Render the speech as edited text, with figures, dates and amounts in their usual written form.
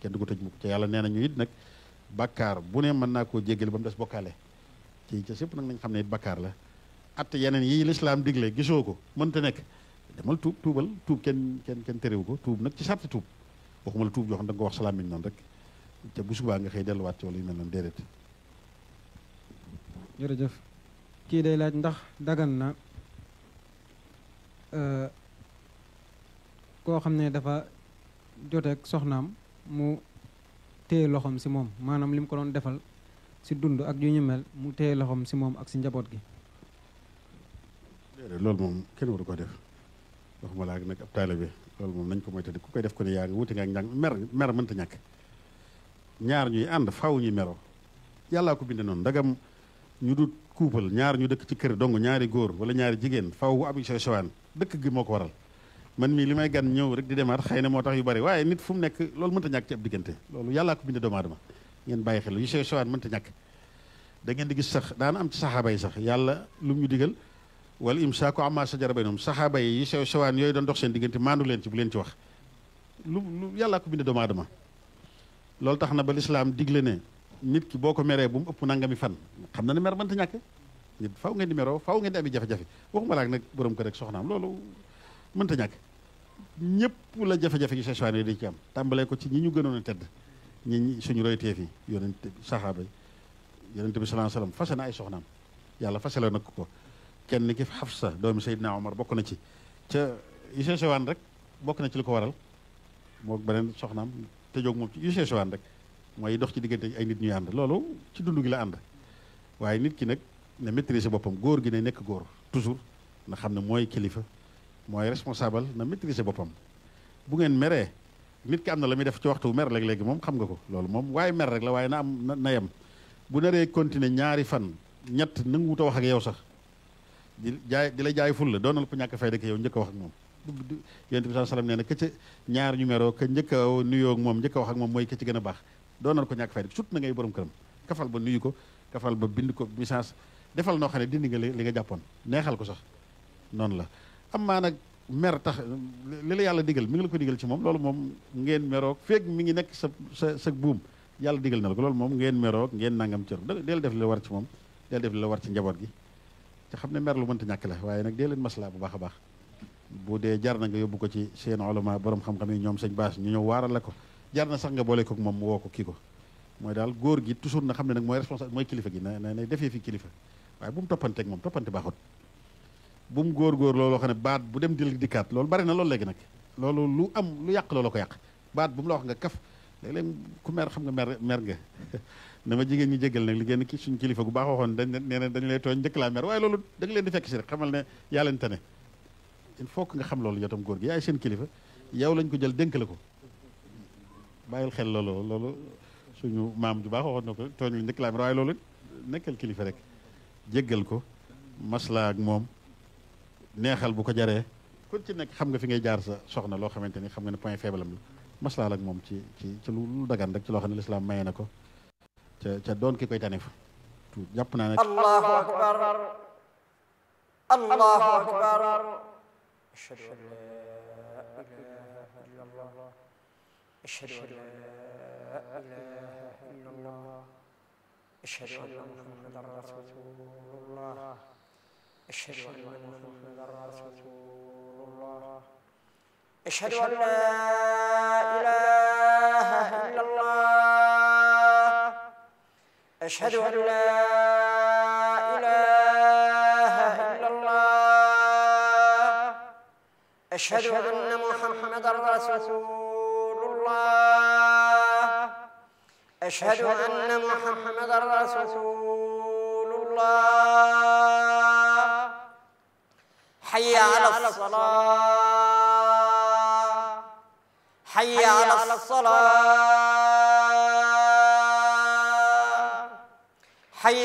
kenn du ko tëj mukk te yàlla nee na ñu it nag bakkaar bu ne mën naa koo jéggale ba mu des bokkaale ci ca sépp nag nañ xam ne it bakkaar la at yeneen yi lislaam digle gisoo ko mënta nekk demal tuubal tuub kenn terewu ko tuub nag ci sarti tuub waxuma la tuub yoo xam da nga ko wax salaam miñ noonu rek te bu subaa nga xëy delluwaat ci wala yu mel noonu déedéet. jërëjëf kii day laaj ndax dagan na koo xam ne dafa joteeg soxnaam mu téye loxoom si moom maanaam li mu ko doon defal si dund ak yu ñu mel mu téye loxoom si moom ak si njaboot gi. déedéet loolu moom kenn waru ko def waxuma laa nag ab taalibe loolu moom nañ ko moytandi ku koy def ko ne yaa ngi wuti nga ak njàng mer mënta ñàkk ñaar ñuy ànd faaw ñuy meroo yàllaa ko binde noonu ndagam ñu dut kuupal ñaar ñu dëkk ci kër dong ñaari góor wala ñaari jigéen faaw bu abi sewaan dëkk gi moo ko waral man mii li may gan ñëw rek di demaat xëy na moo tax yu bari waaye nit fu mu nekk loolu mënta ñàkk ci ab diggante loolu yàllaa ko binde doomu aadama ngeen bàyyi xel yu sewaan mënta ñàkk da ngeen di gis sax daana am ci saxaaba yi sax yàlla lu mu ñu digal wala imsaaku amma sajara baynahum saxaaba yi yu sew sewaan yooyu doon dox seen diggante maandu leen ci bu leen ci wax lu yàllaa ko binde doomu aadama loolu tax na ba lislaam digle ne nit ki boo ko meree bu mu ëpp nangami fan xam na ne mer mënta ñàkk nit faw ngeen di meroo faw ngeen di ami jafe-jafe waxuma laak nag borom ko rek soxnaam loolu mënta ñàkk ñëpp la jafe-jafe yu seswaan yi di ci am tàmbalee ko ci ñi ñu gënoon a tedd ñi suñu royteef yi yonent saxaaba yi yonent bi sallallahu alayhi wasallam fase na ay soxnaam yàlla fase la nag ko kenn ki Xafsa doomi Seydina Omar bokk na ci ca yu seswaan rek bokk na ci li ko waral moo beneen soxnaam te jóg moom ci yu seswaan rek mooy dox ci diggante ay nit ñuy ànd loolu ci dund gi la ànd waaye nit ki nag ne maîtriser boppam góor gi ne nekk góor toujours na xam ne mooy kilifa mooy responsable na maîtriser boppam bu ngeen meree nit ki am na la muy def ci waxtu mer léeg-léegi moom xam nga ko loolu moom waaye mer rek la waaye na am na yem bu naree continuer ñaari fan ñett nanguwut a wax ak yow sax di la jaay ful la doonal ko ñàkk fay rek yow njëkk a wax ak moom yonent bi sallallahu alayhi wasallam nee na ka ca ñaar ñu meroo ka njëkk a nuyoo ak moom njëkk a wax ak moom mooy ka ci gën a baax doonal ko ñàkk fay rek surtout na ngay borom këram kafal ba nuyu ko kafal ba bind ko message defal noo xam ne dindi nga li nga jàppoon neexal ko sax noonu la am maa nag mer tax li la yàlla digal mi ngi la ko digal ci moom loolu moom ngeen meroog feeg mi ngi nekk sa buum yàlla digal na la ko loolu moom ngeen meroog ngeen nangam cër deel def li la war ci moom deel def li la war ci njaboot gi te xam ne mer lu mënta ñàkk la waaye nag dee leen maslaa bu baax a baax bu dee jar na nga yóbbu ko ci seen ulama borom xam-xam yi ñoom sëñ baas ñu ñëw waaral la ko jar na sax nga boole ko moom woo ko kii ko mooy daal góor gi toujours na xam ne nag mooy responsable mooy kilifa gi na defee fi kilifa waaye bu mu toppanteeg moom toppante baaxut bu mu góor looloo xam ne baat bu dem dil dikkaat loolu bari na loolu léegi nag loolu lu am lu yàq loolu ko yàq baat bu mu la wax nga kaf léeg-léeg ku mer xam nga mer nga dama jigéen ñi jéggal nag li ngeen ki suñu kilifa gu baax waxoon dañ nee na dañu lay tooñ njëkk laa mer waaye loolu da nga leen di fekk si rek xamal ne yaa leen tane il faut que nga xam loolu yow tam góor gi yaay seen kilifa yow lañ ko jël dénk la ko bàyyil xel loolu suñu maam ju baax waxoon na ko tooñ la njëkk laa mer waaye loolu nekkal kilifa rek jéggal ko masla ak moom neexal bu ko jaree kon ci nekk xam nga fi ngay jaar sa soxna loo xamante ni xam nga ne point faible am la maslaal ak moom ci lu dagan rek ci loo xam ne lislaam maye na ko ca doon ki koy tane fa jàpp naa ne allahu akbar allahu akbar ashhadu an la ilaha illa allah ashhadu an la ilaha illa allah ashhadu anna muhammadan rasulullah ashhadu anna muhammadan rasulullah ashhadu an la ilaha illa allah ashhadu an la ilaha illa allah ashhadu anna muhammadan rasulullah ashhadu anna muhammadan rasulullah hayya ala salah hayya ala salah